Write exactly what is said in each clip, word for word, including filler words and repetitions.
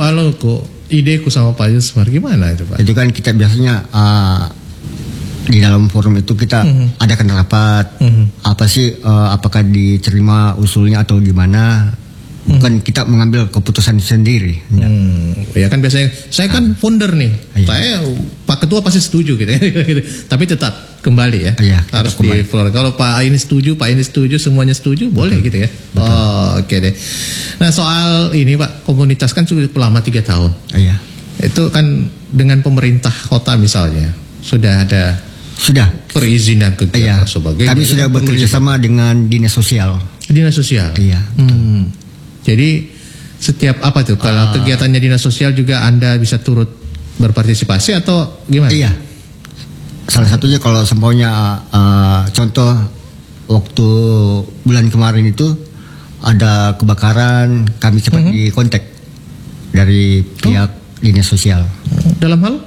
halo kok ideku sama Pak Yusmar gimana itu Pak? Jadi kan kita biasanya uh, di dalam forum itu kita mm-hmm. adakan rapat. Mm-hmm. Apa sih uh, apakah diterima usulnya atau gimana? Bukan hmm. kita mengambil keputusan sendiri. Ya, hmm. ya kan biasanya saya kan founder nih, iya. saya Pak Ketua pasti setuju gitu, tapi tetap kembali ya, iya, harus di floor. Kalau Pak ini setuju, Pak ini setuju, semuanya setuju, boleh betul. Gitu ya. Oh, oke okay deh. Nah soal ini Pak, komunitas kan sudah lama tiga tahun. Iya. Itu kan dengan pemerintah kota misalnya sudah ada sudah perizinan kegiatan iya. sebagainya. Kami sudah bekerja sama dengan dinas sosial. Dinas sosial. Iya. Hmm. Jadi setiap apa tuh kalau uh, kegiatannya dinas sosial juga Anda bisa turut berpartisipasi atau gimana? Iya. Salah satunya kalau sempaunya uh, contoh waktu bulan kemarin itu ada kebakaran, kami cepat uh-huh. dikontak dari pihak oh. dinas sosial. Dalam hal?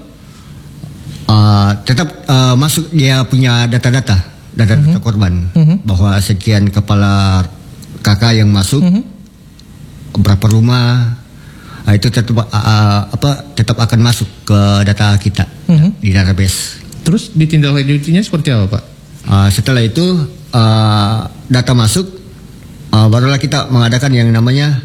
Uh, tetap uh, masuk dia punya data-data, data-data uh-huh. korban uh-huh. bahwa sekian kepala kakak yang masuk. Uh-huh. Berapa rumah uh, itu tetap uh, apa tetap akan masuk ke data kita uh-huh. di database. Terus ditindaklanjutinya seperti apa Pak? Uh, setelah itu uh, data masuk, uh, barulah kita mengadakan yang namanya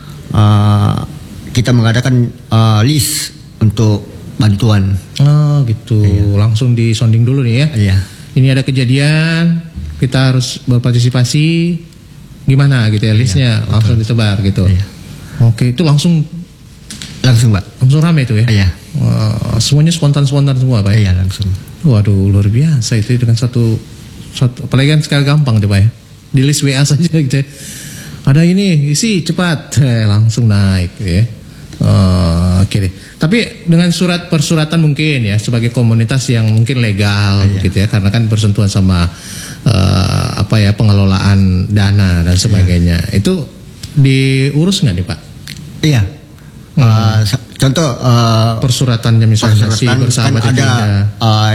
uh, kita mengadakan uh, list untuk bantuan. Oh gitu, iya. Langsung disonding dulu nih ya. Iya. Ini ada kejadian, kita harus berpartisipasi. Gimana gitu ya listnya iya, langsung disebar gitu. Iya. Oke itu langsung langsung Pak. Langsung ramai itu ya. Iya. Wah, semuanya spontan-spontan semua Pak. Iya langsung. Waduh luar biasa itu dengan satu satu apalagi kan sekarang gampang deh Pak ya. Di list W A saja gitu ya. Ada ini isi cepat eh, langsung naik gitu ya. Oh, oke deh. Tapi dengan surat persuratan mungkin ya sebagai komunitas yang mungkin legal iya. gitu ya karena kan bersentuhan sama Uh, apa ya pengelolaan dana dan sebagainya ya. Itu diurus nggak nih Pak? Iya. Hmm. Uh, contoh uh, persuratannya misalnya si bersama kan ada uh,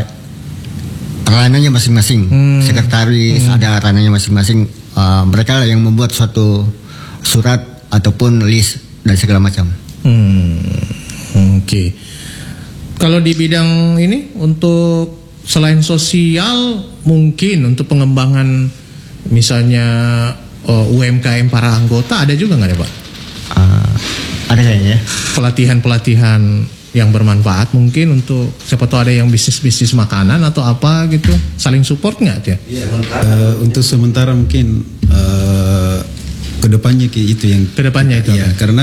ranahnya masing-masing, hmm. sekretaris hmm. ada ranahnya masing-masing. Uh, mereka yang membuat suatu surat ataupun list dan segala macam. Hmm. Oke. Okay. Kalau di bidang ini untuk selain sosial mungkin untuk pengembangan misalnya uh, U M K M para anggota ada juga nggak ya Pak? Uh, ada kayaknya. Pelatihan-pelatihan yang bermanfaat mungkin untuk siapa tahu ada yang bisnis-bisnis makanan atau apa gitu saling support nggak ya? Uh, untuk sementara mungkin uh, kedepannya itu yang kedepannya itu ya apa? Karena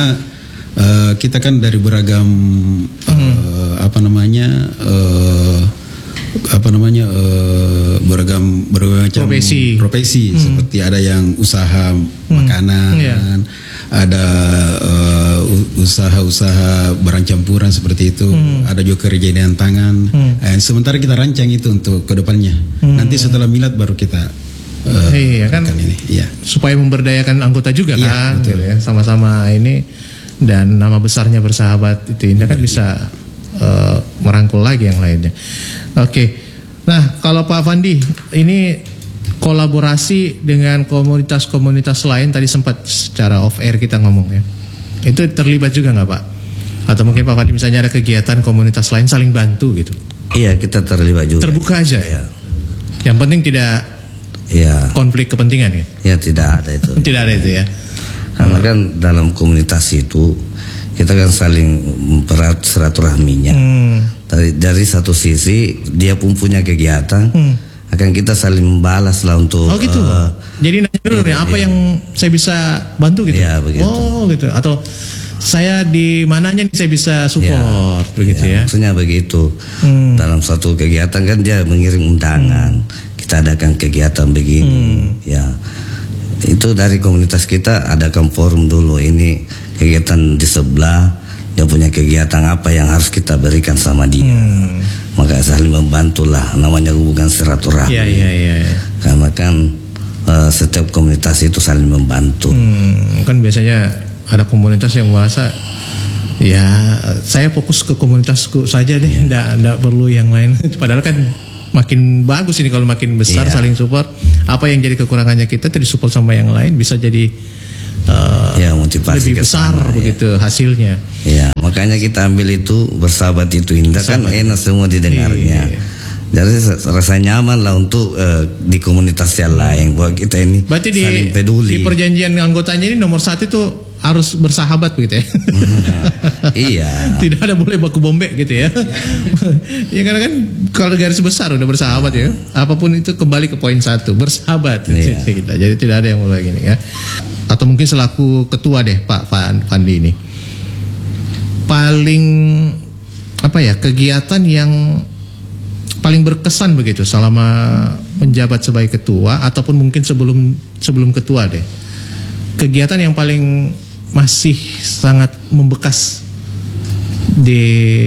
uh, kita kan dari beragam uh, hmm. apa namanya uh, apa namanya uh, beragam beragam macam profesi, profesi hmm. seperti ada yang usaha hmm. makanan, yeah. ada uh, usaha-usaha barang campuran seperti itu, hmm. ada juga kerja dengan tangan. Hmm. Eh, sementara kita rancang itu untuk kedepannya. Hmm. Nanti setelah milad baru kita uh, iya kan ini, iya. supaya memberdayakan anggota juga iya, kan, betul. Ya, sama-sama ini dan nama besarnya bersahabat itu Indah kan bisa uh, merangkul lagi yang lainnya. Oke, okay. Nah kalau Pak Fandi ini kolaborasi dengan komunitas-komunitas lain tadi sempat secara off air kita ngomong ya, itu terlibat juga nggak Pak? Atau mungkin Pak Fandi misalnya ada kegiatan komunitas lain saling bantu gitu? Iya kita terlibat juga. Terbuka aja ya. Yang penting tidak ya. konflik kepentingan ya? Ya tidak ada itu. Tidak ada itu ya. Karena kan dalam komunitas itu kita kan saling mempererat silaturahminya. Hmm. Dari, dari satu sisi dia pun punya kegiatan, hmm. akan kita saling membalas lah untuk. Oh gitu. Uh, Jadi nanya dulu nih apa iya. yang saya bisa bantu gitu. Iya begitu. Oh gitu. Atau saya di mananya nih saya bisa support ya, begitu ya. ya. Maksudnya begitu. Hmm. Dalam satu kegiatan kan dia mengirim undangan. Hmm. Kita adakan kegiatan begini. Hmm. Ya. Itu dari komunitas kita adakan forum dulu ini kegiatan di sebelah. Dia punya kegiatan apa yang harus kita berikan sama dia. Hmm. Maka saling membantulah, namanya hubungan silaturahmi. Iya, iya, iya. Karena kan uh, setiap komunitas itu saling membantu. Hmm, kan biasanya ada komunitas yang merasa ya saya fokus ke komunitasku saja deh, enggak enggak perlu yang lain. Padahal kan makin bagus ini kalau makin besar yeah. saling support. Apa yang jadi kekurangannya kita tadi support sama yang lain bisa jadi Uh, ya, motivasi lebih besar kesana, begitu ya. hasilnya. Ya, makanya kita ambil itu bersahabat itu indah, bersahabat. Kan enak semua didengarnya. Iya. Jadi rasa nyaman lah untuk uh, di komunitas yang lain bahwa kita ini berarti di, saling peduli. Di perjanjian anggotanya ini nomor satu itu harus bersahabat begitu ya. Iya. Tidak ada boleh baku bombek gitu ya. Ya karena kan kalau garis besar udah bersahabat ya. Apapun itu kembali ke poin satu, bersahabat. Iya. Jadi tidak ada yang mulai gini ya. Atau mungkin selaku ketua deh Pak Fandi ini. Paling apa ya, kegiatan yang paling berkesan begitu selama menjabat sebagai ketua ataupun mungkin sebelum sebelum ketua deh. Kegiatan yang paling masih sangat membekas di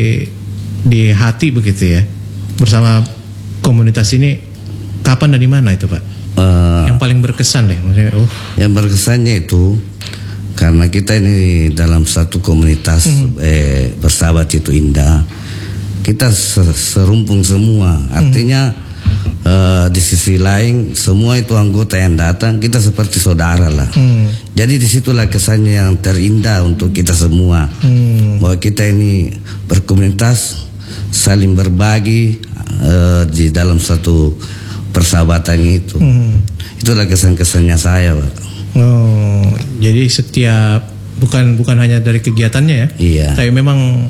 di hati begitu ya bersama komunitas ini, kapan dan di mana itu Pak? Uh, yang paling berkesan deh maksudnya. Oh. Yang berkesannya itu karena kita ini dalam satu komunitas hmm. eh, bersahabat itu indah. Kita serumpun semua, artinya hmm. uh, di sisi lain semua itu anggota yang datang kita seperti saudara lah. Hmm. Jadi disitulah kesannya yang terindah untuk kita semua, hmm. bahwa kita ini berkomunitas saling berbagi uh, di dalam satu persahabatan itu. Hmm. Itulah kesan-kesannya saya, Pak. Oh, jadi setiap bukan bukan hanya dari kegiatannya ya? Iya. Tapi memang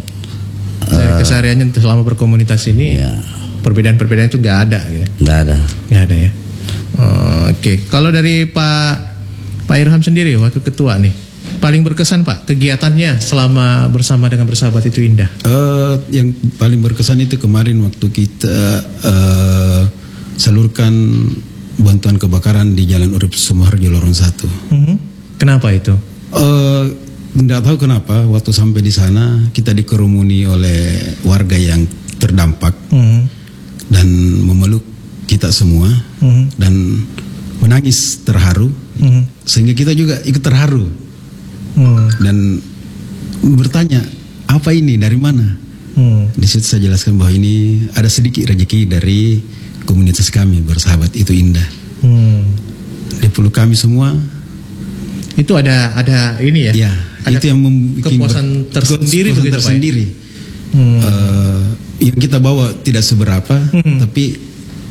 Uh, kesehariannya selama berkomunitas ini iya. perbedaan-perbedaan itu nggak ada gitu. Nggak ada. Nggak ada ya. Uh, Oke, okay. Kalau dari Pak Pak Irham sendiri waktu ketua nih, paling berkesan Pak kegiatannya selama bersama dengan bersahabat itu indah. Uh, yang paling berkesan itu kemarin waktu kita uh, salurkan bantuan kebakaran di Jalan Urip Sumoharjo Lorong satu. Uh-huh. Kenapa itu? Uh, Tidak tahu kenapa waktu sampai di sana kita dikerumuni oleh warga yang terdampak mm. dan memeluk kita semua mm. dan menangis terharu mm. sehingga kita juga ikut terharu mm. dan bertanya apa ini dari mana. Mm. Di situ saya jelaskan bahwa ini ada sedikit rezeki dari komunitas kami bersahabat itu indah. Mm. Dipeluk kami semua. Itu ada ada ini ya. Ya. Ada itu yang membuat kepuasan tersendiri kepuasan begitu tersendiri. Hmm. Uh, yang kita bawa tidak seberapa, hmm. tapi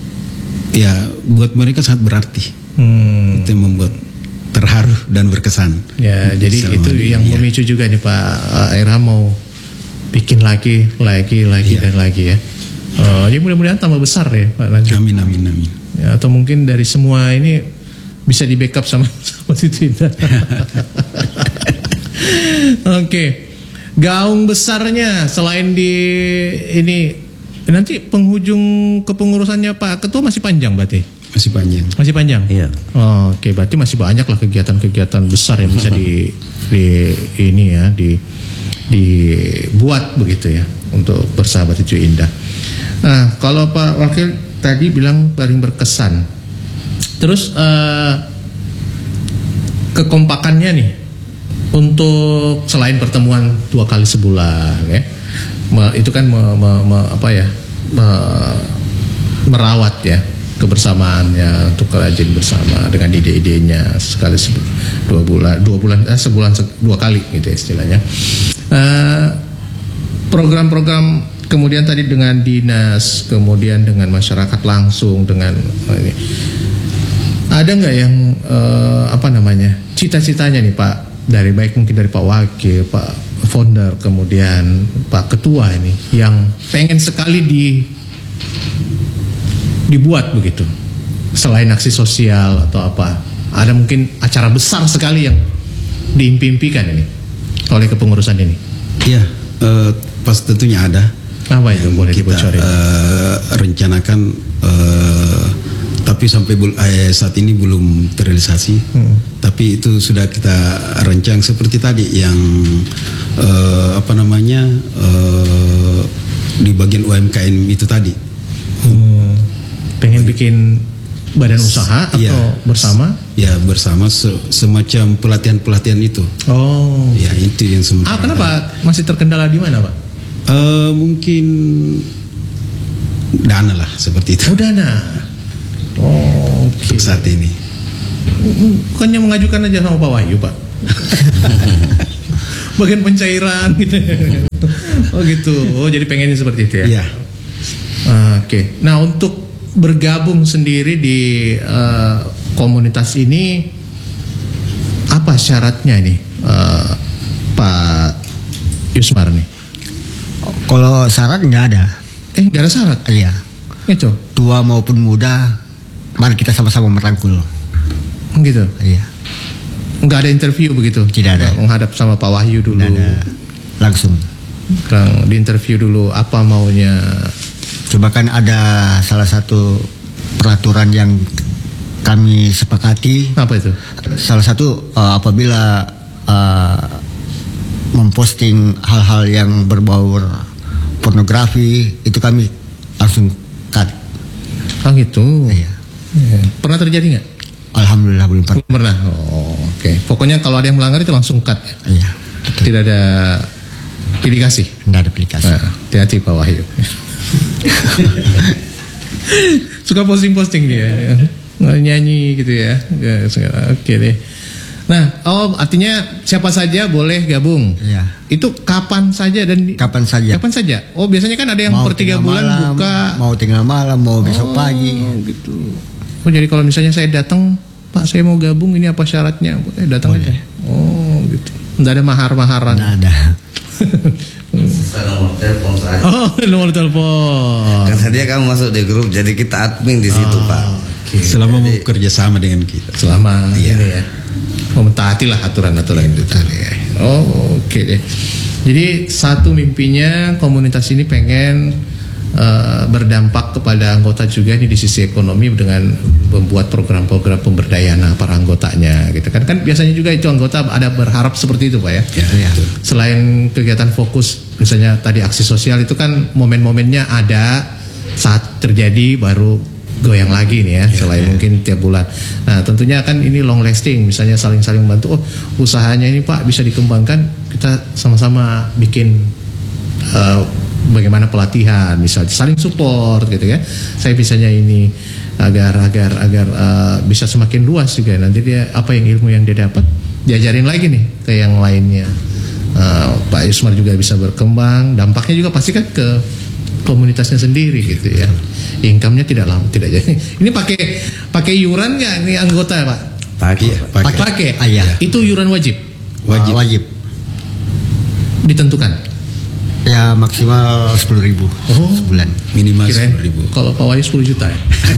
ya buat mereka sangat berarti. Hmm. Itu yang membuat terharu dan berkesan. Ya, jadi itu yang ya. Memicu juga nih Pak Irham mau bikin lagi, lagi, lagi ya. dan lagi ya. Uh, jadi mudah-mudahan tambah besar ya Pak nanti. Amin, amin, amin. Ya, atau mungkin dari semua ini bisa di backup sama sama itu. Oke, okay. Gaung besarnya selain di ini nanti penghujung kepengurusannya Pak Ketua masih panjang berarti? Masih panjang. Masih panjang. Iya. Oh, Oke, okay. Berarti masih banyak lah kegiatan-kegiatan besar yang bisa di, di ini ya di dibuat begitu ya untuk bersahabat itu indah. Nah, kalau Pak Wakil tadi bilang paling berkesan, terus uh, kekompakannya nih. Untuk selain pertemuan dua kali sebulan ya, itu kan me, me, me, apa ya me, merawat ya kebersamaannya untuk rajin bersama dengan ide-idenya sekali sebu, dua bulan dua bulan eh, sebulan se, dua kali gitu ya istilahnya. Uh, program-program kemudian tadi dengan dinas, kemudian dengan masyarakat langsung dengan uh, ini. Ada nggak yang uh, apa namanya cita-citanya nih Pak? Dari baik mungkin dari Pak Wakil, Pak Founder, kemudian Pak Ketua ini yang pengen sekali di dibuat begitu selain aksi sosial atau apa, ada mungkin acara besar sekali yang diimpi-impikan ini oleh kepengurusan ini. Iya, uh, pas tentunya ada. Apa itu boleh dibocorin? Uh, rencanakan. Uh, Tapi sampai bul- eh, saat ini belum terrealisasi. Hmm. Tapi itu sudah kita rancang seperti tadi yang uh, apa namanya uh, di bagian U M K M itu tadi. Hmm. Pengen bikin badan usaha atau ya, bersama? Ya bersama se- semacam pelatihan-pelatihan itu. Oh. Ya itu yang sementara. Ah kenapa masih terkendala di mana Pak? Uh, mungkin dana lah seperti itu. Oh dana. Oh, okay. Untuk saat ini. Bukannya mengajukan aja sama Pak Wahyu Pak. bagian pencairan gitu. Oh gitu. Oh jadi pengennya seperti itu ya. Iya. Ah, Oke. Okay. Nah untuk bergabung sendiri di uh, komunitas ini apa syaratnya nih, uh, Pak Yusmar nih? Kalau syarat nggak ada. Eh nggak ada syarat? Iya. Itu. Tua maupun muda, mari kita sama-sama merangkul. Gitu. Iya. Nggak ada interview begitu? Tidak ada. Menghadap sama Pak Wahyu dulu. Tidak ada. Langsung. Kurang di interview dulu apa maunya. Coba kan ada salah satu peraturan yang kami sepakati. Apa itu? Salah satu uh, apabila uh, memposting hal-hal yang berbau pornografi itu kami langsung cut. Oh gitu. Iya. Ya. Pernah terjadi nggak? Alhamdulillah belum pernah. Belum pernah. Oh, oke. Okay. Pokoknya kalau ada yang melanggar itu langsung cut. Ya? Iya. Betul. Tidak ada pilih kasih. Tidak ada aplikasi. Nah, hati-hati Pak Wahyu. Suka posting-posting dia, nyanyi gitu ya. Oke deh. Nah, oh artinya siapa saja boleh gabung. Iya. Itu kapan saja dan Kapan saja. kapan saja? Oh biasanya kan ada yang Mau per tiga tengah bulan malam, buka. mau tengah malam, mau besok Oh, pagi. gitu. Oh jadi kalau misalnya saya datang, Pak saya mau gabung, ini apa syaratnya? Eh datang aja. Oh gitu. Nggak ada mahar-maharan. Nggak ada. Sisa nomor telepon saja. Oh mau telepon. Karena dia kamu masuk di grup, jadi kita admin di situ Pak. Oke. Selama mau kerja sama dengan kita. Selama Iya. ini ya. Mentaatilah aturan-aturan itu tadi ya. Oh oke okay deh. Jadi satu mimpinya komunitas ini pengen uh, berdampak kepada anggota juga nih di sisi ekonomi dengan membuat program-program pemberdayaan para anggotanya gitu kan. Kan biasanya juga itu anggota ada berharap seperti itu Pak ya. Ya, betul. Selain kegiatan fokus misalnya tadi aksi sosial itu kan momen-momennya ada saat terjadi baru goyang lagi nih ya, selain mungkin tiap bulan. Nah tentunya kan ini long lasting, misalnya saling-saling membantu. Oh usahanya ini Pak bisa dikembangkan, kita sama-sama bikin uh, bagaimana pelatihan, misalnya saling support gitu ya. Saya bisanya ini agar agar agar uh, bisa semakin luas juga. Nanti dia apa yang ilmu yang dia dapat diajarin lagi nih ke yang lainnya. Uh, Pak Yusmar juga bisa berkembang, dampaknya juga pasti kan ke komunitasnya sendiri gitu ya. Income-nya tidak lama tidak jadi. Ini pakai pakai iuran nggak ini anggota Pak? Pakai. Pakai. Pakai. Ah, iya. Itu iuran wajib. Wajib. Ah, wajib. Ditentukan. Ya maksimal sepuluh ribu Oh. sebulan. Minimal Kirain sepuluh ribu. kalau Pak Wahyu sepuluh juta ya.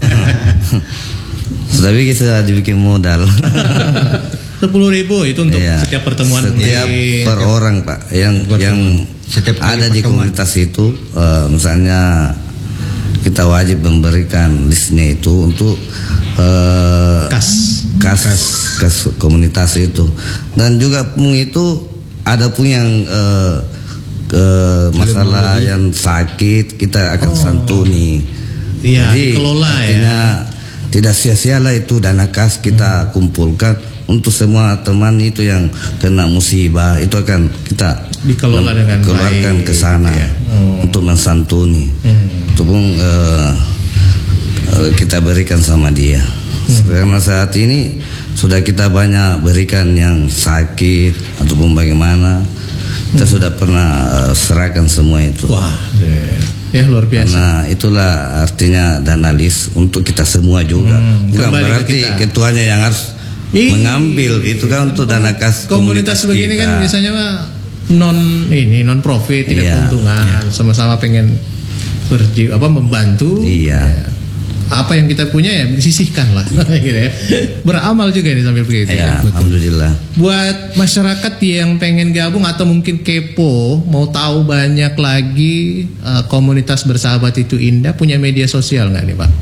Tapi kita dibikin modal. sepuluh ribu itu untuk Iya. setiap pertemuan Setiap di- per orang Pak yang yang Setiap kali ada di pertemuan. komunitas itu, eh, misalnya kita wajib memberikan listnya itu untuk eh, kas. kas kas komunitas itu, dan juga pun itu ada pun yang eh, ke masalah yang sakit kita akan santuni. Iya, Jadi dikelola ya. artinya tidak sia-sialah itu dana kas kita kumpulkan untuk semua teman itu yang kena musibah, itu akan kita Dikelola dengan keluarkan baik, ke sana gitu ya. Hmm. untuk mensantuni. Hmm. Itu pun eh, eh, kita berikan sama dia. Karena saat ini sudah kita banyak berikan yang sakit ataupun bagaimana, kita sudah pernah eh, serahkan semua itu. Wah, ya luar biasa. Karena itulah artinya dana list untuk kita semua juga. Hmm, Bukan kembali ke berarti kita. ketuanya yang harus Ih. mengambil itu kan untuk dana kas Komunitas begini kita. kan biasanya mah non ini non profit, tidak Iya. keuntungan, sama-sama pengen berji apa membantu. Iya. Ya. Apa yang kita punya ya disisihkan lah, gitu ya. Beramal juga ini sambil begitu. Ya, ya. alhamdulillah. Buat masyarakat yang pengen gabung atau mungkin kepo, mau tahu banyak lagi uh, komunitas bersahabat itu indah, punya media sosial nggak nih Pak?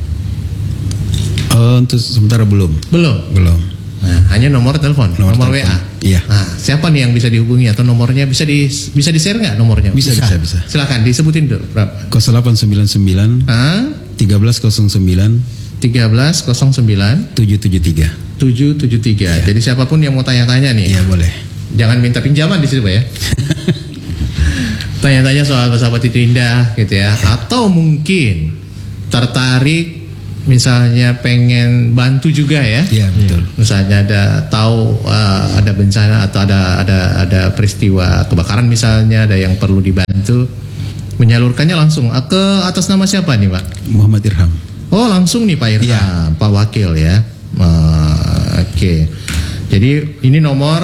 Oh, untuk sementara belum. Belum. Belum. Nah, hanya nomor telepon, nomor, Nomor W A. telepon. Iya. Nah, siapa nih yang bisa dihubungi atau nomornya bisa di bisa di share nggak nomornya? Bisa, bisa, bisa. Silakan disebutin dulu berapa? nol delapan sembilan sembilan Ah, tiga belas nol sembilan tiga belas nol sembilan tujuh tujuh tiga. tujuh tujuh tiga. Jadi siapapun yang mau tanya-tanya nih, Iya boleh. jangan minta pinjaman di situ Pak ya. Tanya-tanya soal bersahabat itu indah gitu ya. Atau mungkin tertarik misalnya pengen bantu juga ya. Iya, betul. Misalnya ada tahu uh, ada bencana atau ada ada ada peristiwa kebakaran misalnya, ada yang perlu dibantu, menyalurkannya langsung ke atas nama siapa nih, Pak? Muhammad Irham. Oh, langsung nih Pak Irham, Iya. Pak Wakil ya. Uh, Oke. Okay. Jadi ini nomor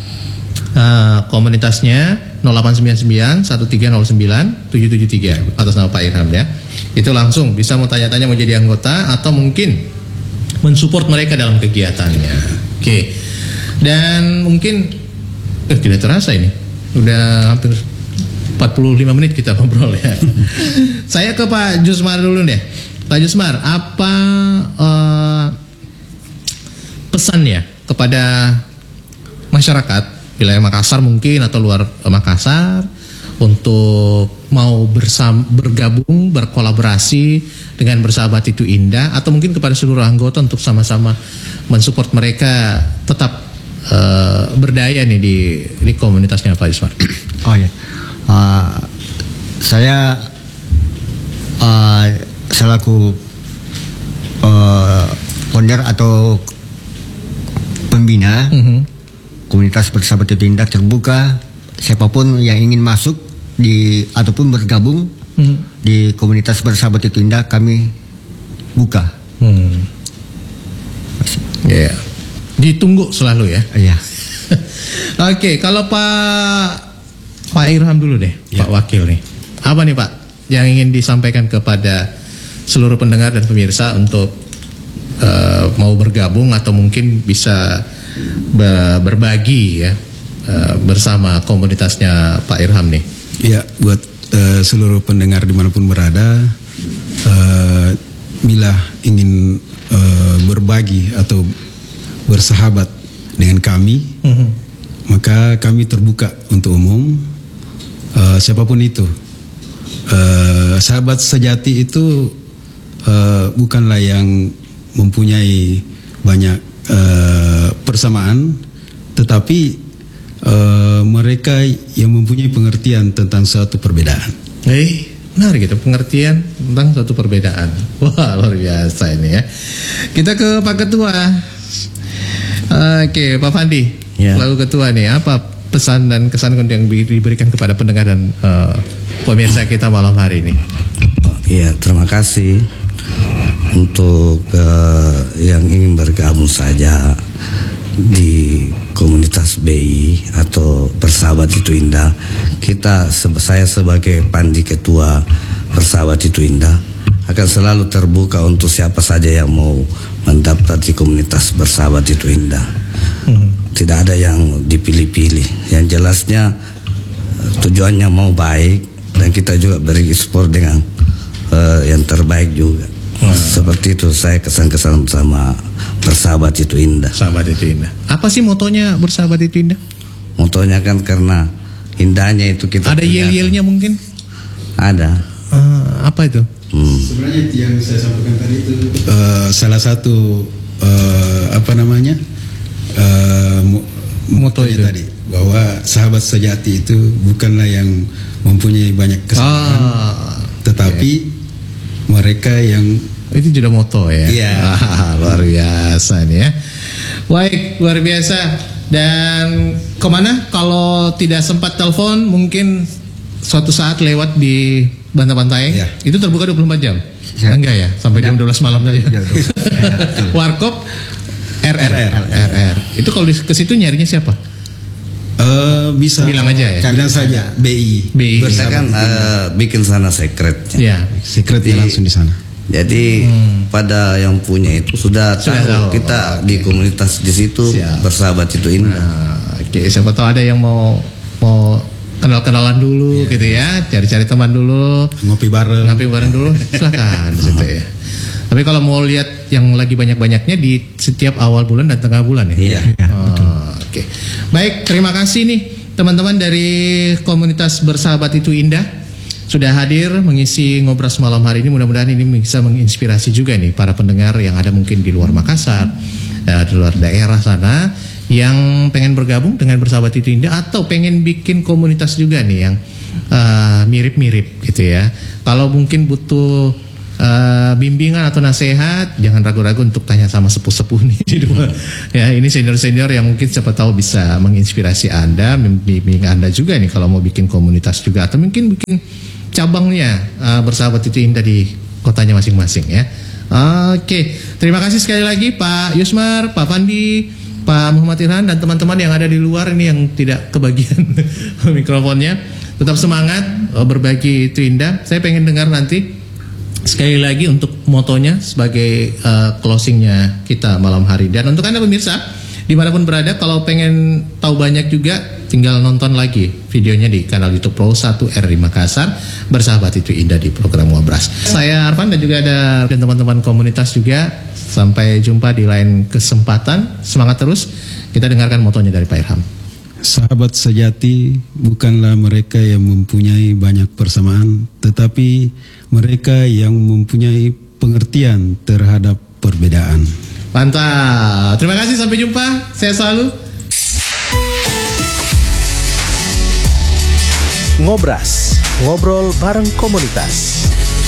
uh, komunitasnya nol delapan sembilan sembilan satu tiga nol sembilan tujuh tujuh tiga atas nama Pak Irham ya. Itu langsung bisa mau tanya-tanya mau jadi anggota atau mungkin mensupport mereka dalam kegiatannya. Oke. Okay. Dan mungkin eh, tidak terasa ini udah hampir empat puluh lima menit kita ngobrol ya. Saya ke Pak Jusmar dulu deh. Pak Jusmar, apa uh, pesannya kepada masyarakat wilayah Makassar mungkin atau luar Makassar untuk mau bersama, bergabung, berkolaborasi dengan Bersahabat Itu Indah, atau mungkin kepada seluruh anggota untuk sama-sama mensupport mereka tetap uh, berdaya nih di di komunitasnya Pak Jusmar. Oh ya, uh, saya uh, selaku uh, founder atau pembina Mm-hmm. komunitas Bersahabat Itu Indah terbuka siapapun yang ingin masuk di ataupun bergabung Mm-hmm. di komunitas Bersahabat Itu Indah, kami buka. Hmm. Ya, yeah. Ditunggu selalu ya. Iya. Oke, kalau Pak Pak Irham dulu deh, Ya. Pak Wakil nih. Apa nih Pak yang ingin disampaikan kepada seluruh pendengar dan pemirsa untuk uh, mau bergabung atau mungkin bisa be- berbagi ya uh, bersama komunitasnya Pak Irham nih? Ya, buat uh, seluruh pendengar dimanapun berada, uh, bila ingin uh, berbagi atau bersahabat dengan kami, Mhm. maka kami terbuka untuk umum, uh, siapapun itu. Uh, sahabat sejati itu uh, bukanlah yang mempunyai banyak uh, persamaan, tetapi uh, mereka yang mempunyai pengertian tentang suatu perbedaan. Eh, benar gitu, pengertian tentang suatu perbedaan. Wah, luar biasa ini ya. Kita ke Pak Ketua. Oke, Pak Fandi, Ya. lalu Ketua nih, apa pesan dan kesan yang diberikan kepada pendengar dan uh, pemirsa kita malam hari ini? Iya, terima kasih untuk uh, yang ingin bergabung saja di komunitas B I atau Bersahabat Itu Indah. Kita, saya sebagai Pandi Ketua Bersahabat Itu Indah akan selalu terbuka untuk siapa saja yang mau mendaftar di komunitas Bersahabat Itu Indah. Hmm. Tidak ada yang dipilih-pilih. Yang jelasnya tujuannya mau baik dan kita juga beri support dengan uh, yang terbaik juga. Hmm. Seperti itu saya kesan-kesan sama Bersahabat Itu Indah. Bersahabat Itu Indah. Apa sih motonya Bersahabat Itu Indah? Motonya kan karena indahnya itu kita Ada punya- yel-yelnya mungkin? Ada. Uh, apa itu? Hmm. Sebenarnya itu yang saya sampaikan tadi itu uh, salah satu uh, apa namanya uh, mo- Moto motonya itu. tadi, bahwa sahabat sejati itu bukanlah yang mempunyai banyak kesamaan, Ah, tetapi mereka yang itu juga moto ya. Iya. Ah, luar biasa nih ya. Baik, luar biasa. Dan kemana kalau tidak sempat telepon, mungkin suatu saat lewat di Bantar-Bantai. Iya. Itu terbuka dua puluh empat jam. Iya. Enggak ya, sampai jam dua belas malam saja. Iya, betul. Warkop R R. R R. Itu kalau di- ke situ nyarinya siapa? uh, bisa Bilang aja ya. bilang saja B I, B I. Kita kan uh, bikin sana secretnya. Ya. secretnya Jadi- langsung di sana. Jadi pada yang punya itu sudah, Sudah tahu, tahu. kita Oh, di komunitas di situ Siap. Bersahabat Itu Indah. Nah, oke, siapa tahu ada yang mau mau kenal-kenalan dulu gitu ya, cari-cari teman dulu. Ngopi bareng. Ngapain bareng dulu? Silakan di situ ya. Tapi kalau mau lihat yang lagi banyak-banyaknya di setiap awal bulan dan tengah bulan ya. Iya. Oh, Oke. Baik, terima kasih nih teman-teman dari komunitas Bersahabat Itu Indah sudah hadir mengisi ngobras malam hari ini. Mudah-mudahan ini bisa menginspirasi juga nih para pendengar yang ada mungkin di luar Makassar, eh, di luar daerah sana yang pengen bergabung dengan Bersahabat Itu Indah atau pengen bikin komunitas juga nih yang eh, mirip-mirip gitu ya. Kalau mungkin butuh uh, bimbingan atau nasihat, jangan ragu-ragu untuk tanya sama sepuh-sepuh nih di dua. Ya, ini senior-senior yang mungkin siapa tahu bisa menginspirasi Anda, membimbing Anda juga nih kalau mau bikin komunitas juga atau mungkin bikin cabangnya uh, Bersahabat Itu Indah di kotanya masing-masing ya. Oke, terima kasih sekali lagi Pak Yusmar, Pak Pandi, Pak Muhammad Irhan dan teman-teman yang ada di luar ini yang tidak kebagian mikrofonnya. Tetap semangat, berbagi itu indah. Saya pengen dengar nanti sekali lagi untuk motonya sebagai uh, closingnya kita malam hari. Dan untuk Anda pemirsa dimanapun berada, kalau pengen tahu banyak juga tinggal nonton lagi videonya di kanal YouTube Pro satu R I Makassar, Bersahabat Itu Indah di program Ngobras. Saya Arfan dan juga ada dan teman-teman komunitas juga. Sampai jumpa di lain kesempatan. Semangat terus. Kita dengarkan motonya dari Pak Irham. Sahabat sejati bukanlah mereka yang mempunyai banyak persamaan, tetapi mereka yang mempunyai pengertian terhadap perbedaan. Mantap. Terima kasih, sampai jumpa. Saya selalu Ngobras, ngobrol bareng komunitas.